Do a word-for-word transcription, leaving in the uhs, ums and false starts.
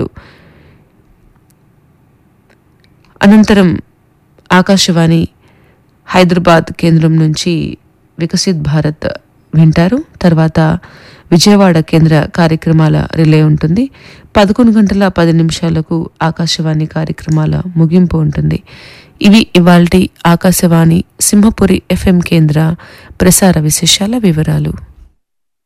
నిమిషాలు. అనంతరం ఆకాశవాణి హైదరాబాద్ కేంద్రం నుంచి వికసిత్ భారత్ వింటారు. తర్వాత విజయవాడ కేంద్ర కార్యక్రమాల రిలే ఉంటుంది. పదకొండు గంటల పది నిమిషాలకు ఆకాశవాణి కార్యక్రమాల ముగింపు ఉంటుంది. ఇవి ఇవాల్టి ఆకాశవాణి సింహపురి ఎఫ్ఎం కేంద్ర ప్రసార విశేషాల వివరాలు.